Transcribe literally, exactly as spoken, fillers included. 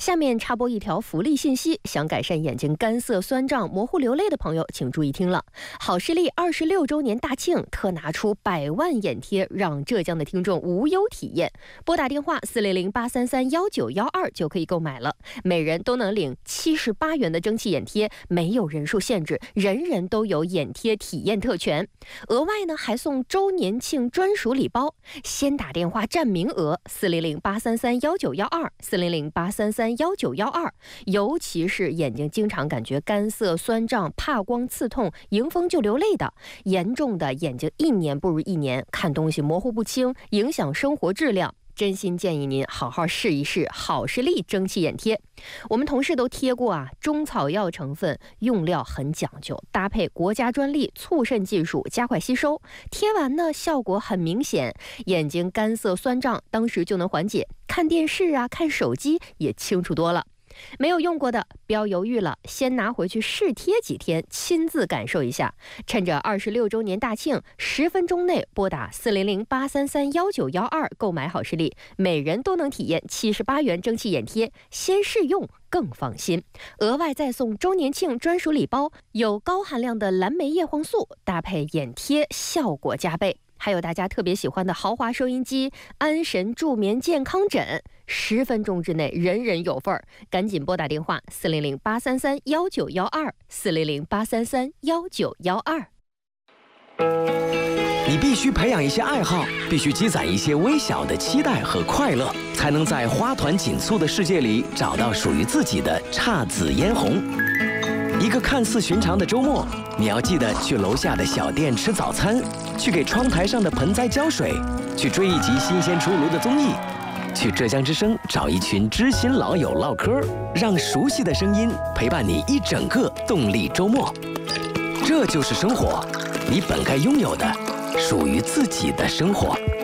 下面插播一条福利信息，想改善眼睛干涩、酸胀、模糊、流泪的朋友，请注意听了。好视力二十六周年大庆，特拿出百万眼贴，让浙江的听众无忧体验。拨打电话四零零八三三幺九幺二就可以购买了，每人都能领七十八元的蒸汽眼贴，没有人数限制，人人都有眼贴体验特权。额外呢，还送周年庆专属礼包，先打电话占名额四零零八三三幺九幺二四零零八三三幺九幺二，尤其是眼睛经常感觉干涩、酸胀、怕光、刺痛、迎风就流泪的，严重的眼睛一年不如一年，看东西模糊不清，影响生活质量。真心建议您好好试一试好视力蒸汽眼贴。我们同事都贴过啊，中草药成分，用料很讲究，搭配国家专利促渗技术，加快吸收。贴完呢，效果很明显，眼睛干涩酸胀当时就能缓解，看电视啊、看手机也清楚多了。没有用过的不要犹豫了，先拿回去试贴几天，亲自感受一下。趁着二十六周年大庆，十分钟内拨打四零零八三三幺九幺二购买好视力，每人都能体验七十八元蒸汽眼贴，先试用更放心。额外再送周年庆专属礼包，有高含量的蓝莓叶黄素，搭配眼贴效果加倍。还有大家特别喜欢的豪华收音机、安神助眠健康枕，十分钟之内人人有份儿。赶紧拨打电话四零零八三三幺九幺二四零零八三三幺九幺二。 你必须培养一些爱好，必须积攒一些微小的期待和快乐，才能在花团锦簇的世界里找到属于自己的姹紫嫣红。一个看似寻常的周末，你要记得去楼下的小店吃早餐，去给窗台上的盆栽浇水，去追一集新鲜出炉的综艺，去浙江之声找一群知心老友唠嗑，让熟悉的声音陪伴你一整个动力周末。这就是生活，你本该拥有的属于自己的生活。